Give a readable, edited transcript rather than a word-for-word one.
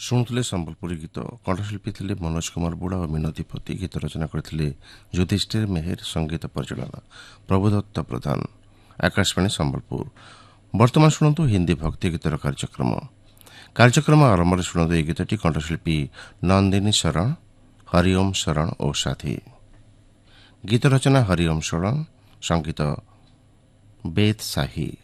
ଶୁଣୁଥିଲେ ସମ୍ବଲପୁରୀ ଗୀତ। କଣ୍ଠଶିଳ୍ପୀ ଥିଲେ ମନୋଜ କୁମାର ବୁଢ଼ା ଓ ମିନତି ପତି। ଗୀତ ରଚନା କରିଥିଲେ ଯୁଧିଷ୍ଠିର ମେହେର। ସଙ୍ଗୀତ ପରିଚାଳନା ପ୍ରଭୁଦତ୍ତ ପ୍ରଧାନ। ଆକାଶବାଣୀ ସମ୍ବଲପୁର। ବର୍ତ୍ତମାନ ଶୁଣନ୍ତୁ ହିନ୍ଦୀ ଭକ୍ତି ଗୀତର କାର୍ଯ୍ୟକ୍ରମ ଆରମ୍ଭରେ ଶୁଣନ୍ତୁ ଏହି ଗୀତଟି କଣ୍ଠଶିଳ୍ପୀ ନନ୍ଦିନୀ ଶରଣ, ହରିଓମ ଶରଣ ଓ ସାଥୀ। ଗୀତ ରଚନା ହରିଓମ ଶରଣ, ସଙ୍ଗୀତ ବେଦ ସାହି।